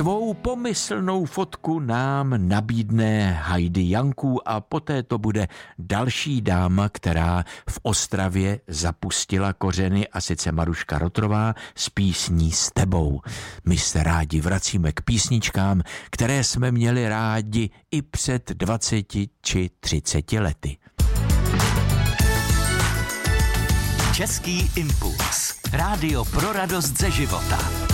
Svou pomyslnou fotku nám nabídne Heidi Janků a poté to bude další dáma, která v Ostravě zapustila kořeny, a sice Maruška Rotrová s písní S tebou. My se rádi vracíme k písničkám, které jsme měli rádi i před 20 či 30 lety. Český impuls. Rádio pro radost ze života.